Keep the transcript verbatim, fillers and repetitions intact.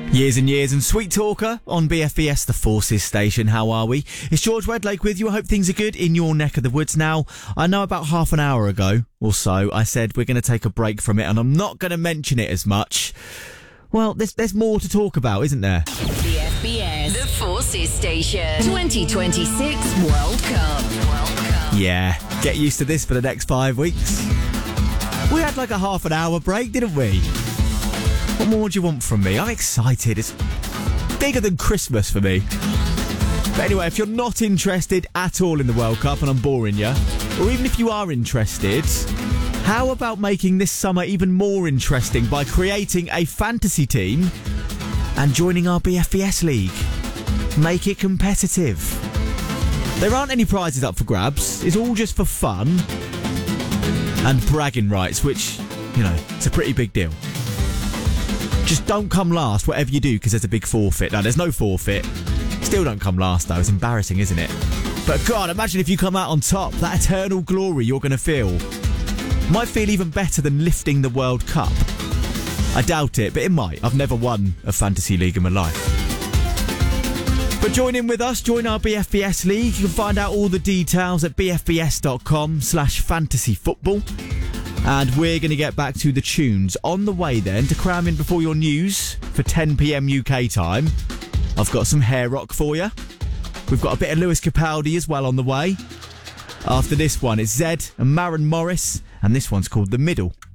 Years and years and Sweet Talker on B F B S, the Forces Station. How are we? It's George Wedlake with you. I hope things are good in your neck of the woods. Now, I know about half an hour ago or so, I said we're going to take a break from it, and I'm not going to mention it as much. Well, there's, there's more to talk about, isn't there? B F B S, the Forces Station, twenty twenty-six World Cup. World Cup. Yeah, get used to this for the next five weeks. We had like a half an hour break, didn't we? What more do you want from me? I'm excited. It's bigger than Christmas for me. But anyway, if you're not interested at all in the World Cup and I'm boring you, or even if you are interested, how about making this summer even more interesting by creating a fantasy team and joining our B F B S league? Make it competitive. There aren't any prizes up for grabs. It's all just for fun and bragging rights, which, you know, it's a pretty big deal. Just don't come last, whatever you do, because there's a big forfeit. Now, there's no forfeit. Still don't come last, though. It's embarrassing, isn't it? But God, imagine if you come out on top. That eternal glory you're going to feel might feel even better than lifting the World Cup. I doubt it, but it might. I've never won a fantasy league in my life. But join in with us. Join our B F B S league. You can find out all the details at bfbs.com slash fantasy football. And we're going to get back to the tunes on the way then to cram in before your news for ten p.m. U K time. I've got some hair rock for you. We've got a bit of Lewis Capaldi as well on the way. After this one, it's Zed and Maren Morris, and this one's called The Middle.